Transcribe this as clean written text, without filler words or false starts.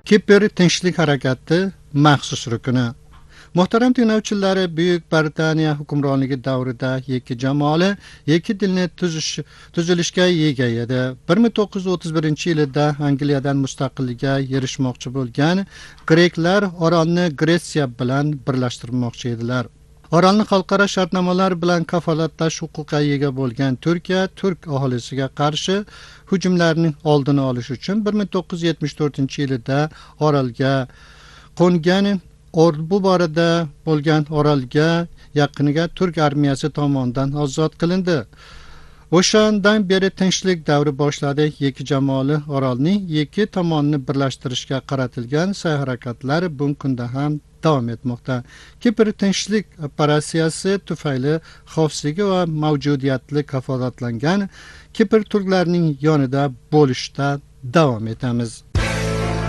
Kipr tinchlik harakati maxsus rukuni. Muhtaram tinglovchilar, Buyuk Britaniya hukmronligi davrida ikki jamoali ikki dilni tuzilishga ega edi. 1931-yilda Angliyadan mustaqillikka erishmoqchi bo'lgan greklar orolni Gretsiya bilan birlashtirmoqchi edilar. Orolni xalqaro shartnomalar bilan kafolatlash huquqiga ega bo'lgan Turkiya turk aholisiga qarshi hujumlarning oldini olish uchun 1974-yilda orolga qo'ngan. Bu borada bo'lgan orolga yaqiniga turk armiyasi tomonidan ozod qilindi. O'shandan beri tinchlik davri boshladi. Ikki jamoali orolning ikki tomonini birlashtirishga qaratilgan sa'y-harakatlar bugungi kunda ham davom etmoqda. Kipr tinchlik operatsiyasi tufayli xavfsizligi va mavjudiyati kafolatlangan Kipr turklarining yonida bo'lishda davom etamiz.